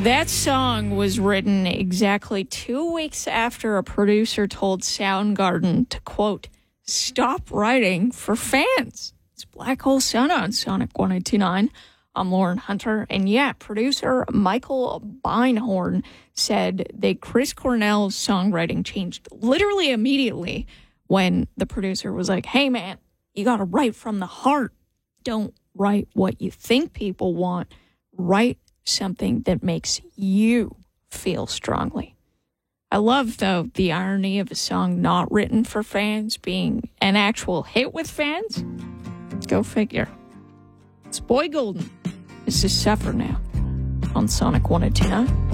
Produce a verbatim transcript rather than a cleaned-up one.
That song was written exactly two weeks after a producer told Soundgarden to, quote, stop writing for fans. It's Black Hole Sun on Sonic one eighty-nine. I'm Lauren Hunter. And yeah, producer Michael Beinhorn said that Chris Cornell's songwriting changed literally immediately when the producer was like, hey, man, you got to write from the heart. Don't write what you think people want. Write something that makes you feel strongly. I love, though, the irony of a song not written for fans being an actual hit with fans. Go figure. It's Boy Golden. This is Suffer Now on Sonic one eighty-nine.